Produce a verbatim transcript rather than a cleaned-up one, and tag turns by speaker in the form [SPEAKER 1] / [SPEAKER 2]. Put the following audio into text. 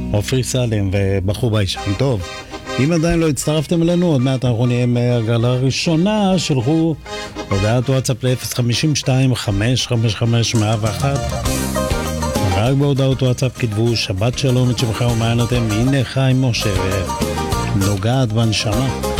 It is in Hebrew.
[SPEAKER 1] עופרי סלם ובחור ביישן טוב. אם עדיין לא הצטרפתם אלינו, עוד מעט אנחנו נהיה מהגרלה הראשונה. שלחו הודעת וואטסאפ ל-אפס חמש שתיים חמש חמש חמש מאה ואחת. רק בהודעות וואטסאפ כתבו שבת שלום את שמך ומעיין אתם. הנה חיים משה ונוגעת בנשמה.